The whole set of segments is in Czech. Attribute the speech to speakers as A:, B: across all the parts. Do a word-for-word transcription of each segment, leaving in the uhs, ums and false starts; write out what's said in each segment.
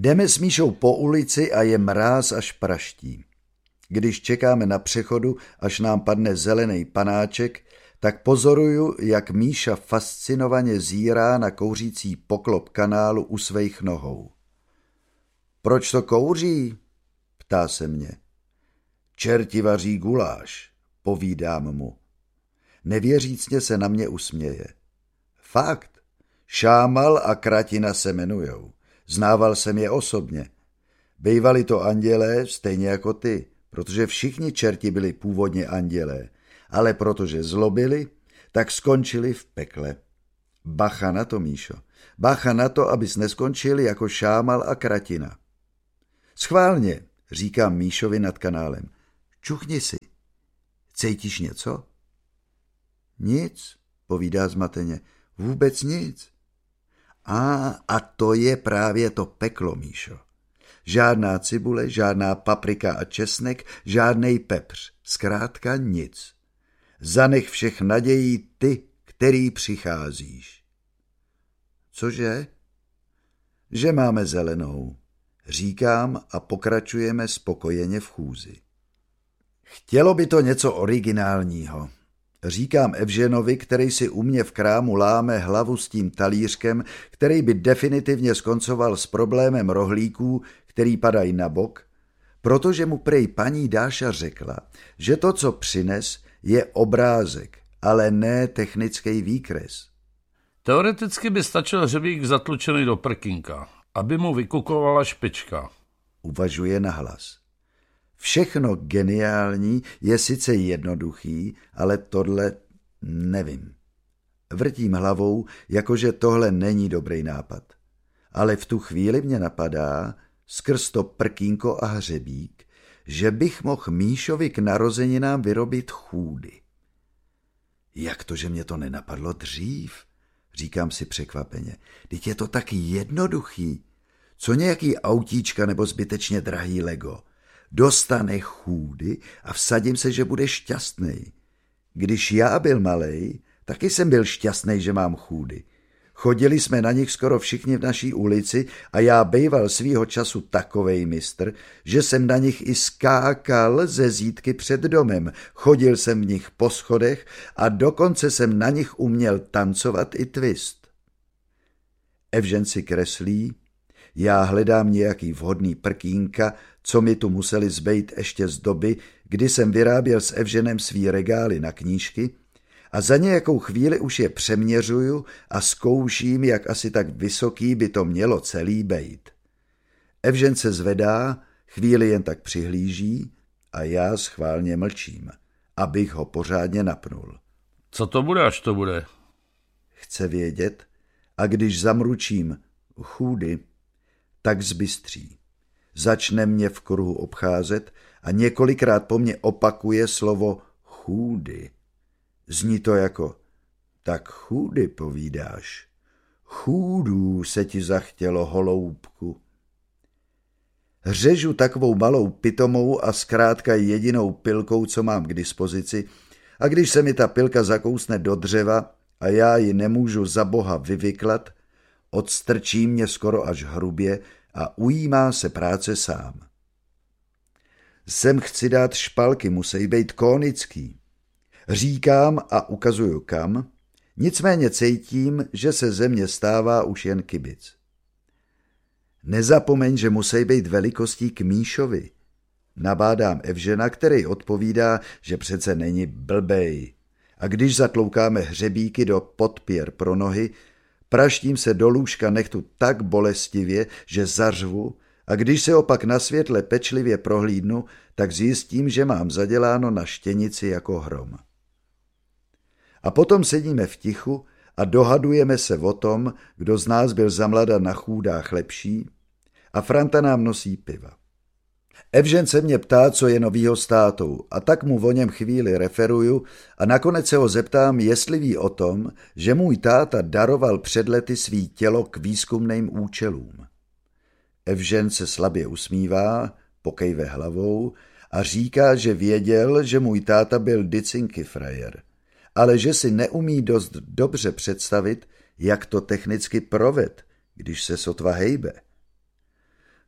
A: Jdeme s Míšou po ulici a je mráz až praští. Když čekáme na přechodu, až nám padne zelený panáček, tak pozoruju, jak Míša fascinovaně zírá na kouřící poklop kanálu u svých nohou. Proč to kouří? Ptá se mě. Čerti vaří guláš, povídám mu. Nevěřícně se na mě usměje. Fakt, Šámal a Kratina se jmenujou. Znával jsem je osobně. Bejvali to andělé, stejně jako ty, protože všichni čerti byli původně andělé, ale protože zlobili, tak skončili v pekle. Bacha na to, Míšo. Bacha na to, abys neskončil jako Šámal a Kratina. Schválně, říkám Míšovi nad kanálem. Čuchni si. Cítíš něco? Nic, povídá zmateně. Vůbec nic. A, a to je právě to peklo, Míšo. Žádná cibule, žádná paprika a česnek, žádnej pepř. Zkrátka nic. Zanech všech nadějí ty, který přicházíš. Cože? Že máme zelenou. Říkám a pokračujeme spokojeně v chůzi. Chtělo by to něco originálního. Říkám Evženovi, který si u mě v krámu láme hlavu s tím talířkem, který by definitivně skoncoval s problémem rohlíků, který padají na bok, protože mu prej paní Dáša řekla, že to, co přines, je obrázek, ale ne technický výkres.
B: Teoreticky by stačil hřebík zatlučený do prkínka, aby mu vykukovala špička.
A: Uvažuje nahlas. Všechno geniální je sice jednoduchý, ale tohle nevím. Vrtím hlavou, jakože tohle není dobrý nápad. Ale v tu chvíli mě napadá, skrz to prkínko a hřebík, že bych mohl Míšovi k narozeninám vyrobit chůdy. Jak to, že mě to nenapadlo dřív? Říkám si překvapeně. Vždyť je to taky jednoduchý. Co nějaký autíčka nebo zbytečně drahý Lego? Dostane chůdy a vsadím se, že bude šťastnej. Když já byl malej, taky jsem byl šťastnej, že mám chůdy. Chodili jsme na nich skoro všichni v naší ulici a já bejval svýho času takovej mistr, že jsem na nich i skákal ze zítky před domem. Chodil jsem v nich po schodech a dokonce jsem na nich uměl tancovat i twist. Evžen si kreslí, já hledám nějaký vhodný prkínka, co mi tu museli zbejt ještě z doby, kdy jsem vyráběl s Evženem svý regály na knížky, a za nějakou chvíli už je přeměřuju a zkouším, jak asi tak vysoký by to mělo celý bejt. Evžen se zvedá, chvíli jen tak přihlíží a já schválně mlčím, abych ho pořádně napnul.
B: Co to bude, až to bude?
A: Chce vědět a když zamručím chůdy, tak zbystří. Začne mě v kruhu obcházet a několikrát po mně opakuje slovo chůdy. Zní to jako, tak chůdy povídáš. Chůdů se ti zachtělo, holoubku. Řežu takovou malou pitomou a zkrátka jedinou pilkou, co mám k dispozici, a když se mi ta pilka zakousne do dřeva a já ji nemůžu za boha vyvyklat, odstrčí mě skoro až hrubě a ujímá se práce sám. Sem chci dát špalky, musí být kónický. Říkám a ukazuju kam, nicméně cítím, že se ze mě stává už jen kibic. Nezapomeň, že musí být velikostí k Míšovi. Nabádám Evžena, který odpovídá, že přece není blbej. A když zatloukáme hřebíky do podpěr pro nohy, praštím se do lůžka nechtu tak bolestivě, že zařvu, a když se opak na světle pečlivě prohlídnu, tak zjistím, že mám zaděláno na štěnici jako hrom. A potom sedíme v tichu a dohadujeme se o tom, kdo z nás byl zamlada na chůdách lepší, a Franta nám nosí piva. Evžen se mě ptá, co je novýho s tátou, a tak mu o něm chvíli referuju a nakonec se ho zeptám, jestli ví o tom, že můj táta daroval před lety svý tělo k výzkumným účelům. Evžen se slabě usmívá, pokejve hlavou a říká, že věděl, že můj táta byl dicinky frajer, ale že si neumí dost dobře představit, jak to technicky proved, když se sotva hejbe.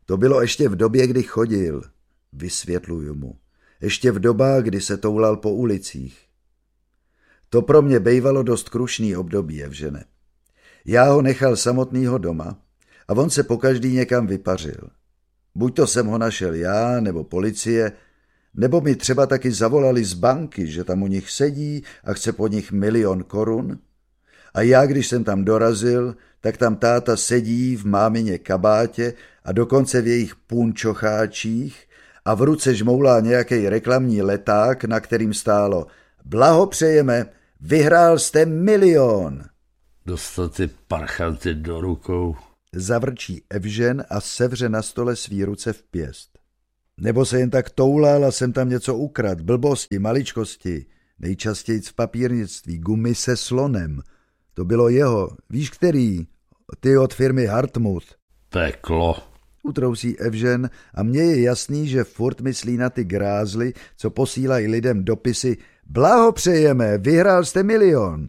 A: To bylo ještě v době, kdy chodil, vysvětluju mu. Ještě v dobách, kdy se toulal po ulicích. To pro mě bejvalo dost krušný období, Evžene. Já ho nechal samotnýho doma a on se pokaždý někam vypařil. Buď to jsem ho našel já, nebo policie, nebo mi třeba taky zavolali z banky, že tam u nich sedí a chce po nich milion korun. A já, když jsem tam dorazil, tak tam táta sedí v mámině kabátě a dokonce v jejich punčocháčích a v ruce žmoulá nějaký reklamní leták, na kterým stálo: blahopřejeme, vyhrál jste milion.
B: Dostat ty parchanty do rukou.
A: Zavrčí Evžen a sevře na stole svý ruce v pěst. Nebo se jen tak toulal a jsem tam něco ukrad, blbosti, maličkosti, nejčastějc v papírnictví, gumy se slonem. To bylo jeho, víš který, ty od firmy Hartmut.
B: Peklo.
A: Utrousí Evžen a mně je jasný, že furt myslí na ty grázly, co posílají lidem dopisy: blahopřejeme, vyhrál jste milion.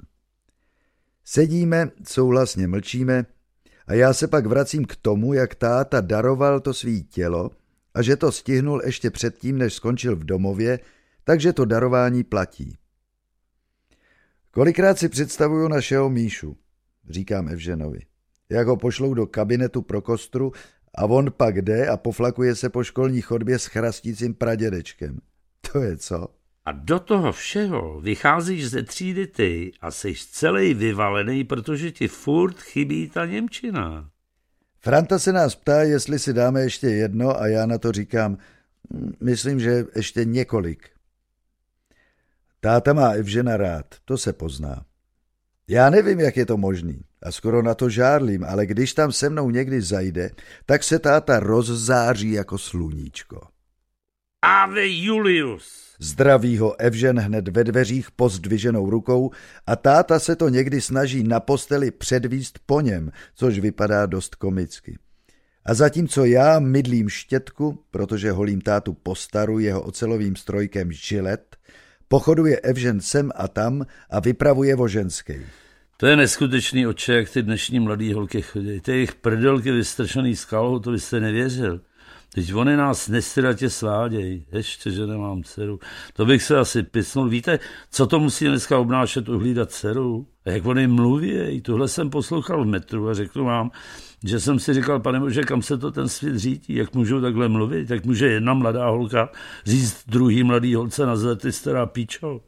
A: Sedíme, souhlasně mlčíme a já se pak vracím k tomu, jak táta daroval to svý tělo a že to stihnul ještě předtím, než skončil v domově, takže to darování platí. Kolikrát si představuju našeho Míšu, říkám Evženovi, jak ho pošlou do kabinetu pro kostru a on pak jde a poflakuje se po školní chodbě s chrastícím pradědečkem. To je co?
B: A do toho všeho vycházíš ze třídy ty a jsi celý vyvalený, protože ti furt chybí ta němčina.
A: Franta se nás ptá, jestli si dáme ještě jedno a já na to říkám, myslím, že ještě několik. Táta má Evžena rád, to se pozná. Já nevím, jak je to možný a skoro na to žárlím, ale když tam se mnou někdy zajde, tak se táta rozzáří jako sluníčko.
B: Ave Julius!
A: Zdraví ho Evžen hned ve dveřích pozdviženou rukou a táta se to někdy snaží na posteli předvíst po něm, což vypadá dost komicky. A zatímco já mydlím štětku, protože holím tátu po staru jeho ocelovým strojkem žilet, pochoduje Evžen sem a tam a vypravuje o ženskej.
B: To je neskutečný, oče, jak ty dnešní mladý holky chodí. Ty jejich prdelky vystrčený skalou, to byste nevěřil. Teď oni nás nestyratě svádějí. Ještě, že nemám dceru. To bych se asi pisnul. Víte, co to musí dneska obnášet uhlídat dceru? A jak oni mluví? Tuhle jsem poslouchal v metru a řeknu vám, že jsem si říkal, pane Bože, kam se to ten svět řítí? Jak můžou takhle mluvit? Jak může jedna mladá holka říct druhý mladý holce na zle, ty stará píčo?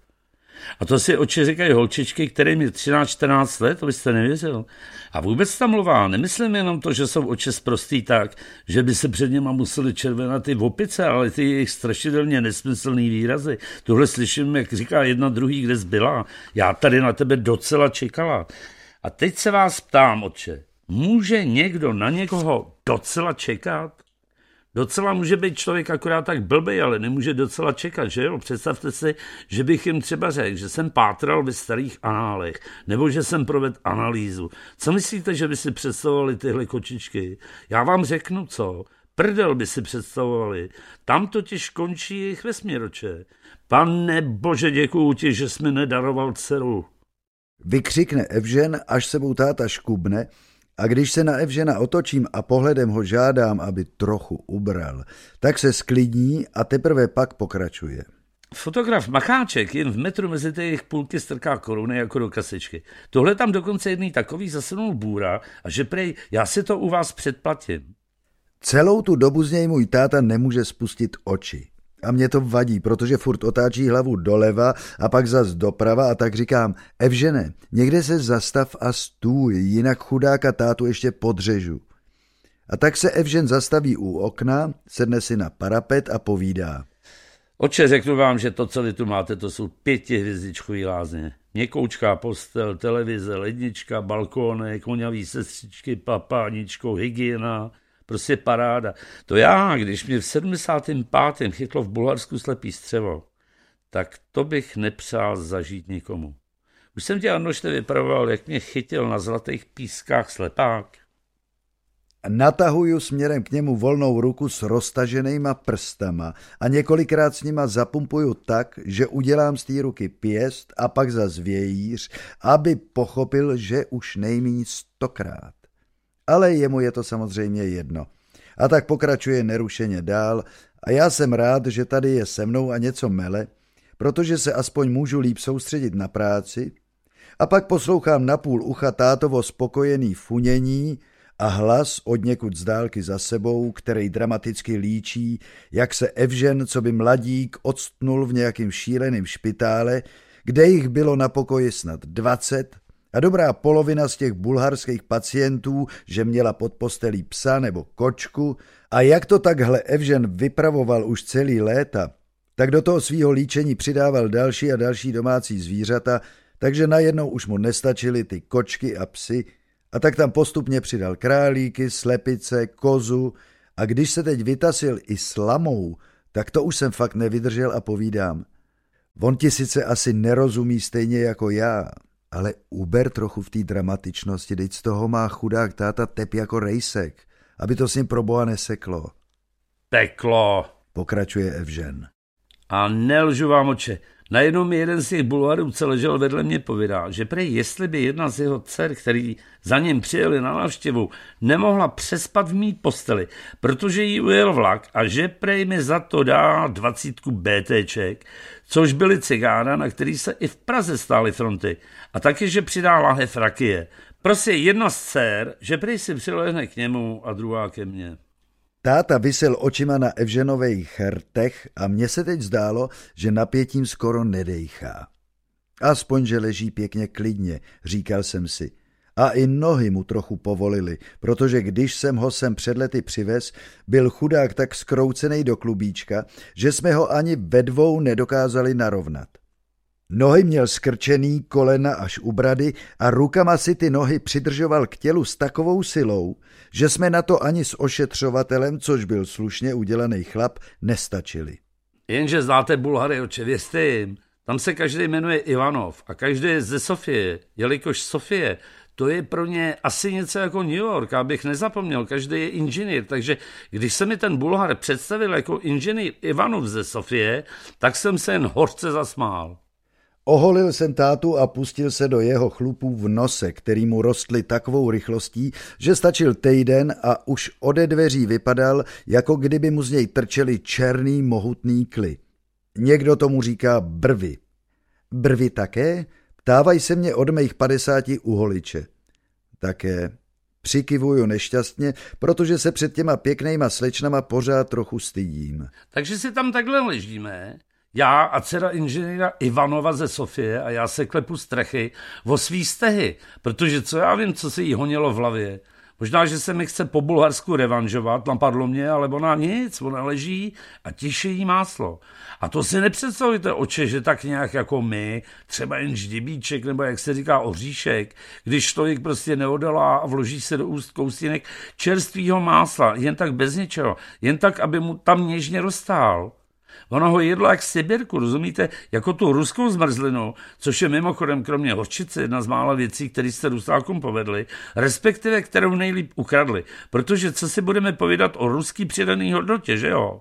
B: A to si oči říkají holčičky, kterým je třináct čtrnáct let, to byste nevěřil. A vůbec tam mluvá, nemyslím jenom to, že jsou oči sprostý tak, že by se před něma museli červenat ty opice, ale ty jejich strašidelně nesmyslný výrazy. Tuhle slyším, jak říká jedna druhý, kde zbyla. Já tady na tebe docela čekala. A teď se vás ptám, otče, může někdo na někoho docela čekat? Docela může být člověk akorát tak blbej, ale nemůže docela čekat, že jo? Představte si, že bych jim třeba řekl, že jsem pátral ve starých análech, nebo že jsem provedl analýzu. Co myslíte, že by si představovali tyhle kočičky? Já vám řeknu co. Prdel by si představovali. Tam totiž končí jejich vesměroče. Pane Bože, děkuju ti, že jsi mi nedaroval dceru.
A: Vykřikne Evžen, až sebou táta škubne, a když se na Evžena otočím a pohledem ho žádám, aby trochu ubral, tak se sklidní a teprve pak pokračuje.
B: Fotograf Macháček jen v metru mezi ty jejich půlky strká koruny jako do kasičky. Tohle tam dokonce jedný takový zasunul bůra a že prej, já si to u vás předplatím.
A: Celou tu dobu z něj můj táta nemůže spustit oči. A mě to vadí, protože furt otáčí hlavu doleva a pak zas doprava a tak říkám, Evžene, někde se zastav a stůj, jinak chudáka tátu ještě podřežu. A tak se Evžen zastaví u okna, sedne si na parapet a povídá.
B: Oče, řeknu vám, že to, co vy tu máte, to jsou pětihvězdičkový lázně. Měkoučká postel, televize, lednička, balkónek, koňavý sestřičky, papáničkou, hygiena. Prostě paráda. To já, když mě v sedmdesátém pátém chytlo v Bulharsku slepý střevo, tak to bych nepřál zažít nikomu. Už jsem tě, Arnošte, vypravoval, jak mě chytil na zlatých pískách slepák.
A: Natahuju směrem k němu volnou ruku s roztaženýma prstama a několikrát s nima zapumpuju tak, že udělám z té ruky pěst a pak zas vějíř, aby pochopil, že už nejmíň stokrát. Ale jemu je to samozřejmě jedno. A tak pokračuje nerušeně dál a já jsem rád, že tady je se mnou a něco mele, protože se aspoň můžu líp soustředit na práci, a pak poslouchám napůl ucha tátovo spokojený funění a hlas odněkud z dálky za sebou, který dramaticky líčí, jak se Evžen, co by mladík, odstnul v nějakým šíleným špitále, kde jich bylo na pokoji snad dvacet a dobrá polovina z těch bulharských pacientů, že měla pod postelí psa nebo kočku, a jak to takhle Evžen vypravoval už celý léta, tak do toho svýho líčení přidával další a další domácí zvířata, takže najednou už mu nestačily ty kočky a psy, a tak tam postupně přidal králíky, slepice, kozu, a když se teď vytasil i s lamou, tak to už jsem fakt nevydržel a povídám. On ti sice asi nerozumí stejně jako já, ale uber trochu v té dramatičnosti, teď z toho má chudák táta tep jako rejsek, aby to s ním proboha neseklo.
B: Peklo,
A: pokračuje Evžen.
B: A nelžu vám, oče. Najednou mi jeden z těch bulvarů, co ležel vedle mě, povídá, že prej jestli by jedna z jeho dcer, který za ním přijeli na návštěvu, nemohla přespat v mý posteli, protože jí ujel vlak, a že prej mi za to dá dvacítku BTček, což byly cigána, na který se i v Praze stály fronty, a taky, že přidá lahev rakie. Prostě jedna z dcer, že prej si přilehne k němu a druhá ke mně.
A: Táta visel očima na Evženových rtech a mně se teď zdálo, že napětím skoro nedejchá. Aspoň, že leží pěkně klidně, říkal jsem si. A i nohy mu trochu povolily, protože když jsem ho sem před lety přivez, byl chudák tak skroucený do klubíčka, že jsme ho ani ve dvou nedokázali narovnat. Nohy měl skrčený, kolena až u brady a rukama si ty nohy přidržoval k tělu s takovou silou, že jsme na to ani s ošetřovatelem, což byl slušně udělaný chlap, nestačili.
B: Jenže znáte Bulhary, oče, věřte jim. Tam se každý jmenuje Ivanov a každý je ze Sofie, jelikož Sofie, to je pro ně asi něco jako New York, abych nezapomněl, každý je inženýr, takže když se mi ten Bulhar představil jako inženýr Ivanov ze Sofie, tak jsem se jen hořce zasmál.
A: Oholil jsem tátu a pustil se do jeho chlupů v nose, který mu rostly takovou rychlostí, že stačil týden a už ode dveří vypadal, jako kdyby mu z něj trčely černý mohutný kly. Někdo tomu říká brvy. Brvy také? Ptávají se mě od mých padesáti uholiče. Také. Přikivuju nešťastně, protože se před těma pěknejma slečnama pořád trochu stydím.
B: Takže si tam takhle ležíme, já a dcera inženýra Ivanova ze Sofie, a já se klepu strechy o svý stehy, protože co já vím, co se jí honilo v hlavě. Možná, že se mi chce po Bulharsku revanžovat, napadlo mě, ale ona nic, ona leží a tiše jí máslo. A to si nepředstavujte, oče, že tak nějak jako my, třeba jen ždibíček, nebo jak se říká oříšek, když člověk prostě neodolá a vloží se do úst kousínek čerstvýho másla, jen tak bez něčeho, jen tak, aby mu tam něžně roztál. Ono ho jedlo jak sibirku, rozumíte, jako tu ruskou zmrzlinu, což je mimochodem kromě hořčice jedna z mála věcí, které jste Rusákům povedli, respektive kterou nejlíp ukradli, protože co si budeme povídat o ruský přidaný hodnotě, že jo?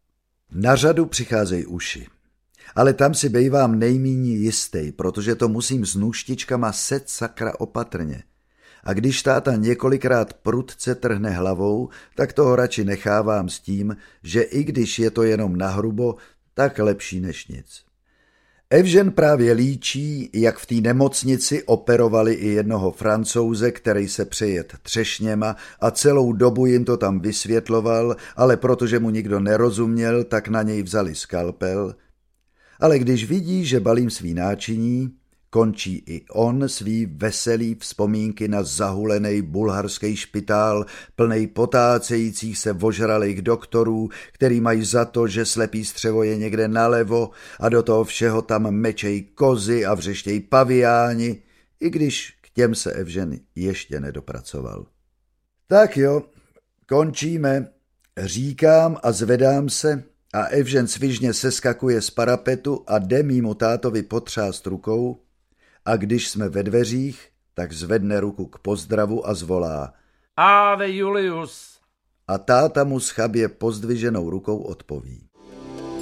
A: Na řadu přicházejí uši. Ale tam si bejvám nejmíň jistý, protože to musím s nůštičkama set sakra opatrně. A když táta několikrát prudce trhne hlavou, tak toho radši nechávám s tím, že i když je to jenom nahrubo, tak lepší než nic. Evžen právě líčí, jak v té nemocnici operovali i jednoho Francouze, který se přejet třešněma a celou dobu jim to tam vysvětloval, ale protože mu nikdo nerozuměl, tak na něj vzali skalpel. Ale když vidí, že balím svý náčiní, končí i on svý veselý vzpomínky na zahulený bulharský špitál, plnej potácejících se ožralých doktorů, který mají za to, že slepý střevo je někde nalevo a do toho všeho tam mečej kozy a vřeštěj paviáni, i když k těm se Evžen ještě nedopracoval. Tak jo, končíme, říkám a zvedám se a Evžen svižně seskakuje z parapetu a jde mýmu tátovi potřást rukou, a když jsme ve dveřích, tak zvedne ruku k pozdravu a zvolá
B: Ave Julius.
A: A táta mu schabě pozdviženou rukou odpoví.